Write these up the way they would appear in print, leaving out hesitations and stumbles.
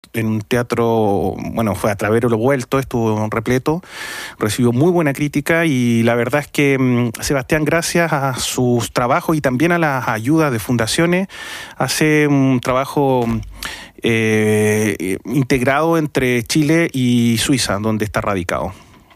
en un teatro, bueno, fue a Travero lo Vuelto, estuvo repleto, recibió muy buena crítica y la verdad es que Sebastián, gracias a sus trabajos y también a las ayudas de fundaciones, hace un trabajo integrado entre Chile y Suiza, donde está radicado.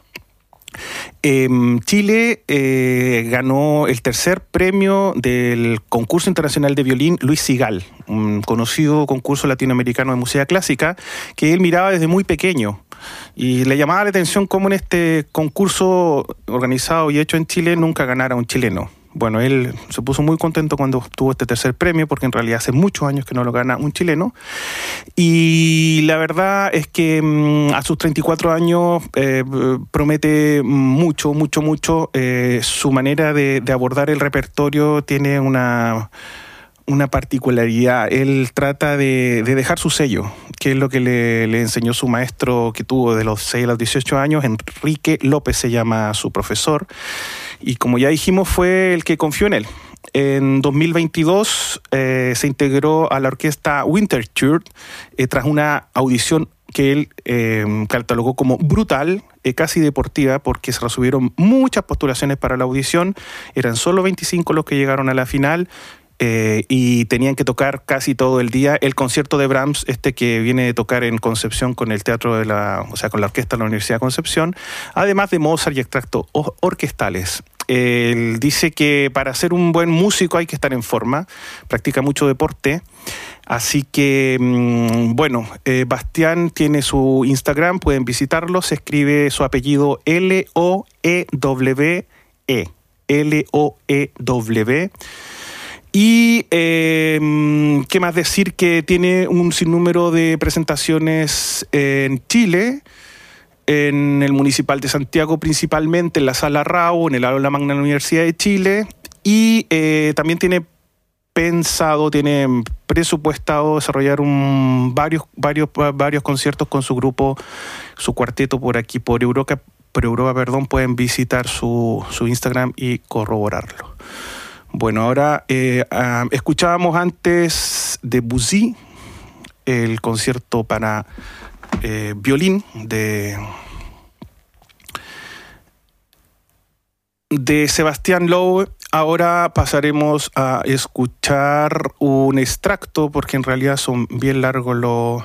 Chile ganó el tercer premio del concurso internacional de violín Luis Sigal, un conocido concurso latinoamericano de música clásica que él miraba desde muy pequeño y le llamaba la atención cómo en este concurso organizado y hecho en Chile nunca ganara un chileno. Bueno, él se puso muy contento cuando obtuvo este tercer premio, porque en realidad hace muchos años que no lo gana un chileno. Y la verdad es que a sus 34 años promete mucho. Su manera de abordar el repertorio tiene una particularidad. Él trata de dejar su sello, que es lo que le enseñó su maestro que tuvo de los 6 a los 18 años, Enrique López se llama su profesor, y como ya dijimos fue el que confió en él. En 2022 se integró a la orquesta Winterthur tras una audición que él catalogó como brutal, casi deportiva, porque se recibieron muchas postulaciones para la audición, eran solo 25 los que llegaron a la final, y tenían que tocar casi todo el día el concierto de Brahms, que viene de tocar en Concepción con el teatro con la orquesta de la Universidad de Concepción, además de Mozart y extractos orquestales. Él dice que para ser un buen músico hay que estar en forma, practica mucho deporte, así que, Bastián tiene su Instagram, pueden visitarlo, se escribe su apellido Loewe, Loew. Y qué más decir, que tiene un sinnúmero de presentaciones en Chile, en el Municipal de Santiago principalmente, en la Sala Rao, en el Aula Magna de la Universidad de Chile, y también tiene presupuestado desarrollar varios conciertos con su grupo, su cuarteto por aquí, por Europa, pueden visitar su Instagram y corroborarlo. Bueno, ahora escuchábamos antes Debussy, el concierto para violín de Sebastián Loewe. Ahora pasaremos a escuchar un extracto, porque en realidad son bien largos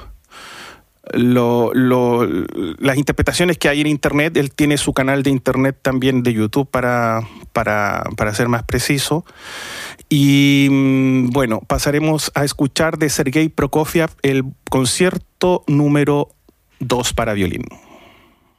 las interpretaciones que hay en internet. Él tiene su canal de internet también de YouTube para ser más preciso. Y pasaremos a escuchar de Sergei Prokofiev el concierto número 2 para violín.